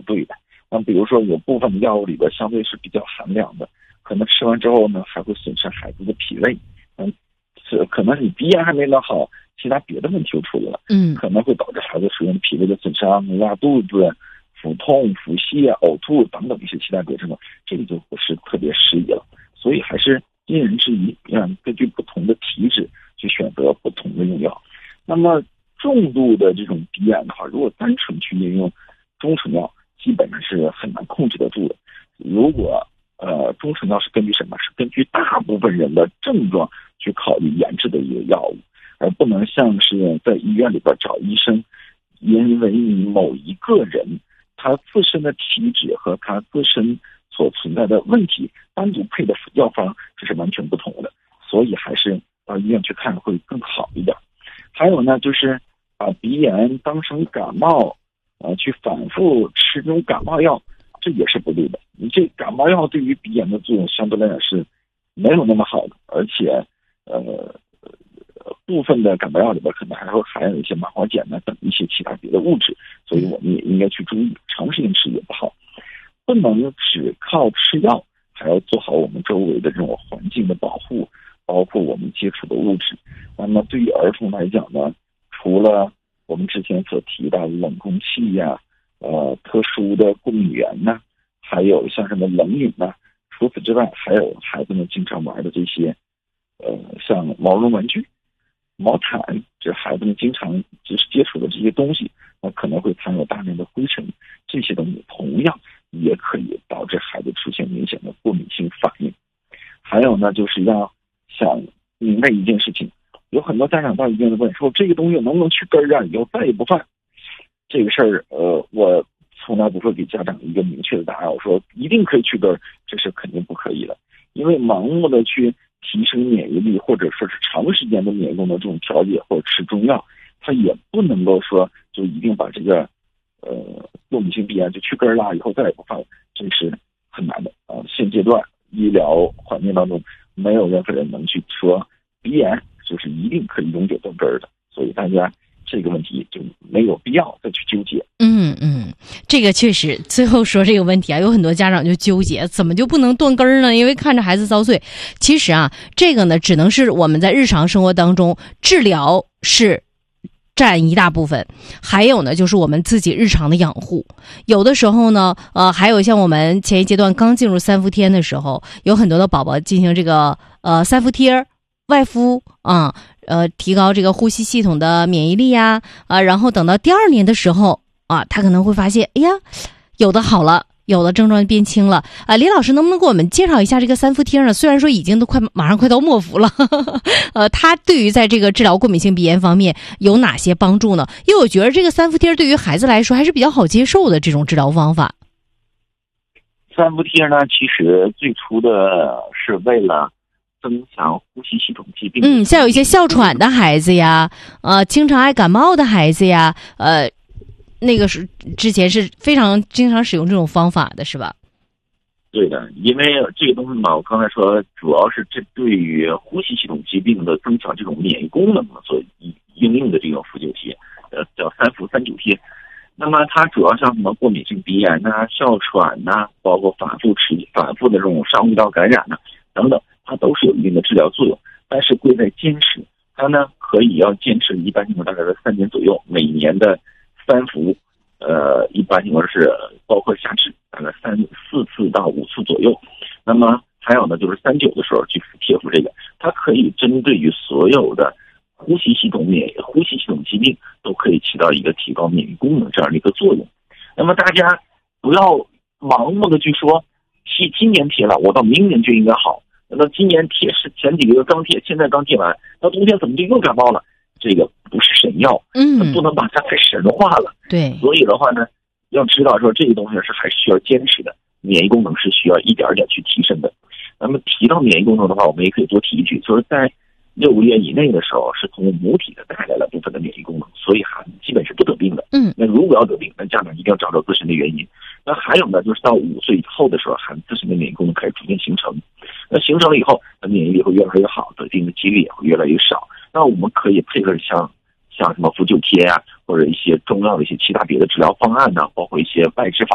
对的。那比如说有部分的药物里边相对是比较寒凉的，可能吃完之后呢还会损伤孩子的脾胃。可能你鼻炎还没疗好，其他别的问题又出来了，可能会导致孩子出现脾胃的损伤、拉肚子、腹痛、腹泻、呕吐等等一些其他别的症状，这个就不是特别适宜了。所以还是因人制宜，根据不同的体质去选择不同的用药。那么重度的这种鼻炎的话，如果单纯去应用中成药，基本上是很难控制得住的。如果中成药是根据什么？是根据大部分人的症状去考虑研制的一个药物，而不能像是在医院里边找医生，因为你某一个人他自身的体质和他自身所存在的问题，单独配的药方这是完全不同的，所以还是到医院去看会更好一点。还有呢，就是把鼻炎当成感冒，去反复吃这种感冒药，这也是不对的。你这感冒药对于鼻炎的作用相对来讲是没有那么好的，而且部分的感冒药里边可能还会含有一些麻黄碱等一些其他别的物质，所以我们也应该去注意，长时间吃也不好。不能只靠吃药，还要做好我们周围的这种环境的保护，包括我们接触的物质。那么对于儿童来讲呢，除了我们之前所提到的冷空气呀、特殊的过敏源呐，还有像什么冷饮呐，除此之外，还有孩子们经常玩的这些像毛绒玩具、毛毯，这孩子们经常就是接触的这些东西，那可能会含有大量的灰尘，这些东西同样也可以导致孩子出现明显的过敏性反应。还有呢，就是要想明白一件事情，有很多家长到医院问说，这个东西能不能去根儿啊？以后再也不犯。这个事儿，我从来不会给家长一个明确的答案。我说一定可以去根儿，这是肯定不可以的，因为盲目的去提升免疫力，或者说是长时间的免疫功能这种调节，或者吃中药，它也不能够说就一定把这个过敏性鼻炎就去根儿了，以后再也不犯了，这是很难的啊。现阶段医疗环境当中，没有任何人能去说鼻炎就是一定可以永久断根儿的，所以大家这个问题就没有必要再去纠结。 这个确实，最后说这个问题啊，有很多家长就纠结，怎么就不能断根儿呢？因为看着孩子遭罪。其实啊，这个呢，只能是我们在日常生活当中治疗是占一大部分，还有呢，就是我们自己日常的养护。有的时候呢，还有像我们前一阶段刚进入3伏天的时候，有很多的宝宝进行这个3伏贴外敷啊，提高这个呼吸系统的免疫力呀，然后等到第2年的时候啊，他可能会发现，哎呀，有的好了。有的症状变轻了李老师能不能给我们介绍一下这个3伏贴呢？虽然说已经都马上快到末伏了，它对于在这个治疗过敏性鼻炎方面有哪些帮助呢？因为我觉得这个3伏贴对于孩子来说还是比较好接受的这种治疗方法。 3伏贴呢，其实最初的是为了增强呼吸系统疾病， 像有一些哮喘的孩子呀，经常爱感冒的孩子呀，那个是之前是非常经常使用这种方法的，是吧？ 对的，因为这个东西嘛，我刚才说主要是针对于呼吸系统疾病的增强这种免疫功能所应用的这种辅救贴，叫3伏3-9贴。那么它主要像什么过敏性鼻炎呐、哮喘呐，包括反复的这种上呼吸道感染呐等等，它都是有一定的治疗作用，但是贵在坚持。它呢可以要坚持，一般情况大概在3年左右，每年的3伏，一般情况是包括下肢大概4次到5次左右。那么还有呢，就是3-9的时候去贴敷这个，它可以针对于所有的呼吸系统疾病都可以起到一个提高免疫功能这样的一个作用。那么大家不要盲目的去说今年贴了，我到明年就应该好。那今年贴是前几个月刚贴，现在刚贴完，到冬天怎么就又感冒了？这个不是神药，不能把它给神化了。 对， 所以的话呢，要知道说这个东西是还是需要坚持的，免疫功能是需要一点点去提升的。那么提到免疫功能的话，我们也可以多提一句，就是在6个月以内的时候，是通过母体的带来了部分的免疫功能，所以孩子基本是不得病的。那如果要得病，那家长一定要找到自身的原因。那还有呢，就是到5岁以后的时候，孩子自身的免疫功能开始逐渐形成。那形成了以后，免疫力会越来越好，得病的几率也会越来越少。那我们可以配合像什么伏9贴呀，或者一些中药的一些其他别的治疗方案呢，包括一些外治法